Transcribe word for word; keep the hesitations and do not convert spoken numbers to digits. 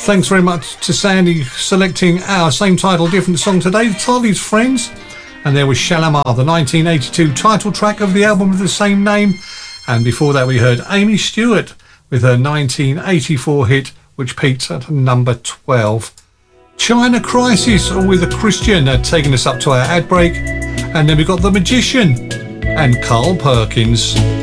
Thanks very much to Sandy selecting our same title, different song today. The title is Friends, and there was Shalamar, the nineteen eighty-two title track of the album of the same name. And before that we heard Amy Stewart with her nineteen eighty-four hit, which peaked at number twelve. China Crisis, or with a Christian, uh, taking us up to our ad break. And then we got The Magician and Carl Perkins.